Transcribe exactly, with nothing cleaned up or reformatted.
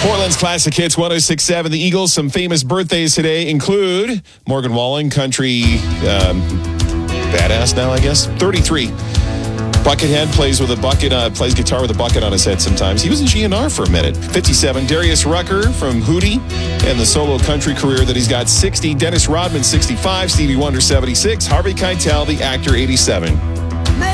Portland's Classic Hits one oh six point seven. The Eagles, some famous birthdays today include Morgan Wallen, country um, badass now, I guess, thirty-three. Buckethead plays with a bucket, uh, plays guitar with a bucket on his head sometimes. He was in G N R for a minute. fifty-seven. Darius Rucker from Hootie and the solo country career that he's got. sixty. Dennis Rodman, sixty-five. Stevie Wonder, seventy-six. Harvey Keitel, the actor, eighty-seven.